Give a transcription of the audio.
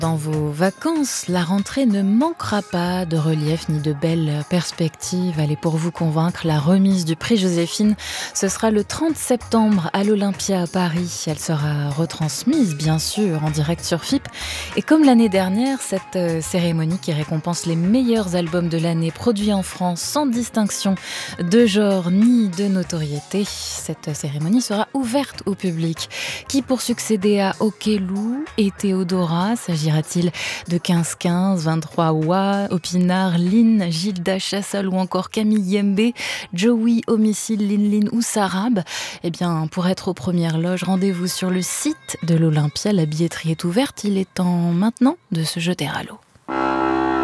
Dans vos vacances, la rentrée ne manquera pas de relief ni de belles perspectives. Allez, pour vous convaincre, la remise du prix Joséphine, ce sera le 30 septembre à l'Olympia à Paris. Elle sera retransmise, bien sûr, en direct sur FIP. Et comme l'année dernière, cette cérémonie qui récompense les meilleurs albums de l'année produits en France sans distinction de genre ni de notoriété, cette cérémonie sera ouverte au public. Qui pour succéder à Okelou et Théodora, s'agira-t-il de 15-15, 23 Wa, Opinard, Lynn, Gilda Chassol ou encore Camille Yembe, Joey, Homicide, Lin ou Sarab? Eh bien, pour être aux premières loges, rendez-vous sur le site de l'Olympia. La billetterie est ouverte. Il est temps maintenant de se jeter à l'eau.